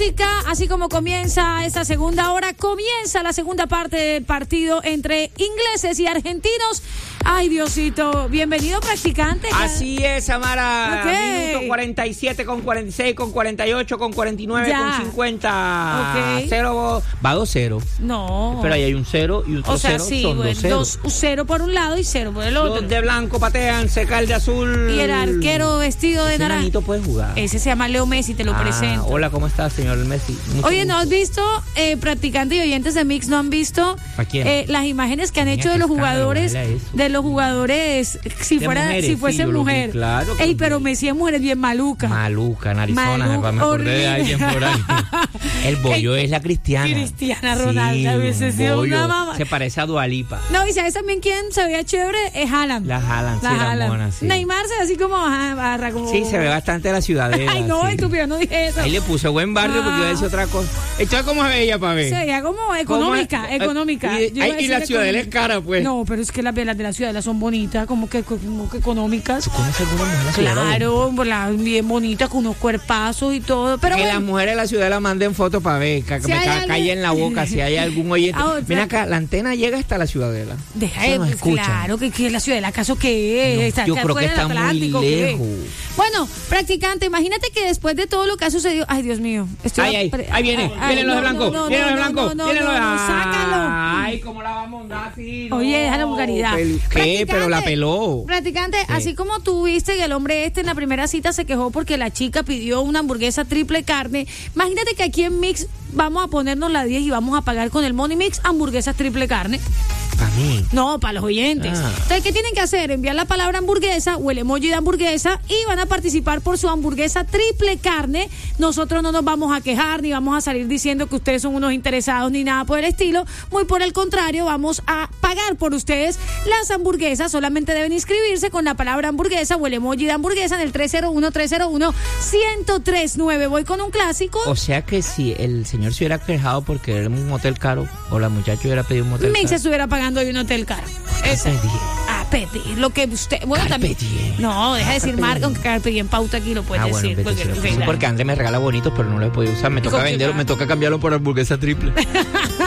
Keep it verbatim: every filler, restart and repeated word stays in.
música, así como comienza esta segunda hora, comienza la segunda parte del partido entre ingleses y argentinos. Ay, Diosito, bienvenido, practicante. Así es, Amara. Okay. Minuto cuarenta y siete con cuarenta y seis, con cuarenta y ocho, con cuarenta y nueve, ya. con cincuenta. Okay. Cero, va dos cero. No. Pero ahí hay un cero y otro o sea, cero. sí, son bueno, dos ceros. dos, cero por un lado y cero por el otro. Dos de blanco patean, se cae el de azul. Y el arquero vestido de Ese naranja. nanito puede jugar. Ese se llama Leo Messi, te lo Ah, presento. Hola, ¿cómo estás, señor Messi? Mucho Oye, ¿no gusto. has visto, eh, practicantes y oyentes de Mix, no han visto ¿A quién? eh, las imágenes que han Niña, hecho de qué los escándalo, jugadores, ojalá eso. de los jugadores, si De fuera, mujeres, si sí, fuese yo lo vi, mujer? claro que Ey, lo pero vi. Messi es mujer bien maluca. Maluca, narizona, Maluca, me acordé de horrible. alguien por ahí. El bollo Ey, es la cristiana. Cristiana Ronaldo, hubiese un sido bollo. una mamá. Se parece a Dua Lipa. No, y sabes también quién se veía chévere, es Haaland. La Haaland, sí, la Haaland. mona, sí. Neymar se ve así como ajá, barra, como... Sí, se ve bastante la ciudadela. Ay, no, sí. estúpido, no dije eso. Ahí le puse buen barrio porque iba a decir otra cosa. Entonces, ¿cómo se veía para ver? Se veía como económica, ¿Cómo es? económica. Y, Yo iba a ay, y decir la ciudadela es económica. cara, pues. No, pero es que las velas de la ciudadela son bonitas, como que, como que económicas. ¿Tú conoces alguna mujer de la ciudadela? Claro, la- bien bonitas, con unos cuerpazos y todo. Pero que bueno, las mujeres de la ciudadela manden fotos para ver, que Si me hay ca- algo- calle en la boca si hay algún oyente. Ah, o sea- Mira acá, la antena llega hasta la ciudadela. deja Eso de, nos escuchan. claro, que, que la ciudadela, ¿acaso qué es? No, Está yo acá creo que fuera del está muy Atlántico, ¿qué? lejos. Bueno, practicante, imagínate que después de todo lo que ha sucedido, ay, Dios mío, estoy Ay, ay, pre- ahí viene, ay, vienen los de no, blanco, no, no, vienen los de no, blanco, no, no, vienen los de... no, no, sácalo. Ay, ¿cómo la vamos a dar así? No. Oye, deja la vulgaridad. Pel- ¿Qué? Practicante, Pero la peló. Practicante, así como tú viste que el hombre este en la primera cita se quejó porque la chica pidió una hamburguesa triple carne, imagínate que aquí en Mix vamos a ponernos la diez y vamos a pagar con el Money Mix hamburguesas triple carne. Para mí. No, para los oyentes. Ah. Entonces, ¿qué tienen que hacer? Enviar la palabra hamburguesa o el emoji de hamburguesa y van a participar por su hamburguesa triple carne. Nosotros no nos vamos a quejar ni vamos a salir diciendo que ustedes son unos interesados ni nada por el estilo. Muy por el contrario, vamos a pagar por ustedes las hamburguesas. Solamente deben inscribirse con la palabra hamburguesa o el emoji de hamburguesa en el tres cero uno, tres cero uno, uno cero tres nueve. Voy con un clásico. O sea que si el señor se hubiera quejado porque era un motel caro o la muchacha hubiera pedido un motel Mix caro. estuviera pagando hoy un hotel caro. Esa. Carpe diem. A pedir lo que usted. Bueno, Carpe también. diem. No, deja de decir Carpe marca, diem. aunque Carpe Diem pauta aquí lo puedes Ah, bueno, decir. vete, Porque, sí, porque, sí, claro. porque André me regala bonitos, pero no los he podido usar. Me toca ¿Con qué venderlo, va? me toca cambiarlo por hamburguesa triple.